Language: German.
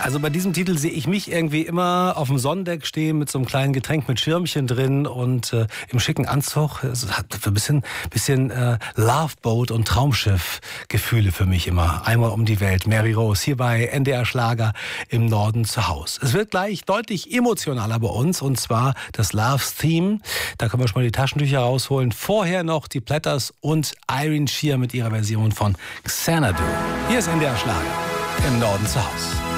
Also bei diesem Titel sehe ich mich irgendwie immer auf dem Sonnendeck stehen mit so einem kleinen Getränk mit Schirmchen drin und im schicken Anzug. Es hat ein bisschen Loveboat und Traumschiff-Gefühle für mich immer. Einmal um die Welt. Mary Rose hier bei NDR Schlager im Norden zu Hause. Es wird gleich deutlich emotionaler bei uns und zwar das Loves Theme. Da können wir schon mal die Taschentücher rausholen. Vorher noch die Platters und Irene Shear mit ihrer Version von Xanadu. Hier ist NDR Schlager im Norden zu Hause.